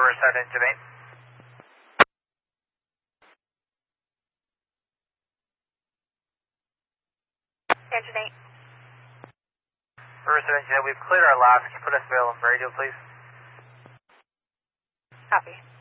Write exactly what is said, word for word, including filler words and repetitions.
Riverside engine eight. Engine eight. Riverside engine eight, we've cleared our last. Can you put us available on radio, please? Copy.